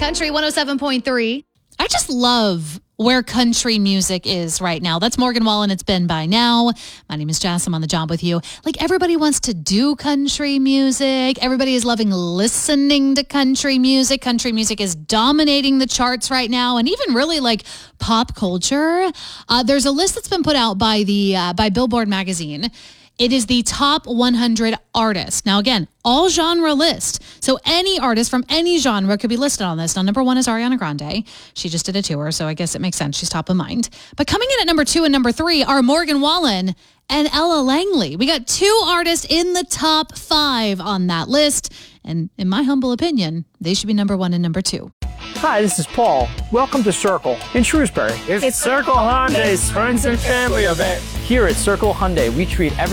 Country 107.3. I just love where country music is right now. That's Morgan Wallen. It's been by now. My name is Jess. I'm on the job with you. Like, everybody wants to do country music. Everybody is loving listening to country music. Country music is dominating the charts right now, and even really like pop culture. There's a list that's been put out by by Billboard magazine. It is the top 100 artists. Now, again, all genre list. So any artist from any genre could be listed on this. Now, number one is Ariana Grande. She just did a tour, so I guess it makes sense. She's top of mind. But coming in at number 2 and number 3 are Morgan Wallen and Ella Langley. We got 2 artists in the top 5 on that list. And in my humble opinion, they should be number 1 and number 2. Hi, this is Paul. Welcome to Circle in Shrewsbury. It's Circle Hyundai's Friends and Family event. Here at Circle Hyundai, we treat every